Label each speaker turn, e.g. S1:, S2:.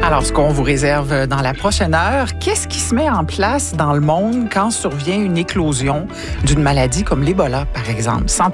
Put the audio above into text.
S1: Alors, ce qu'on vous réserve dans la prochaine heure, qu'est-ce qui se met en place dans le monde quand survient une éclosion d'une maladie comme l'Ebola, par exemple?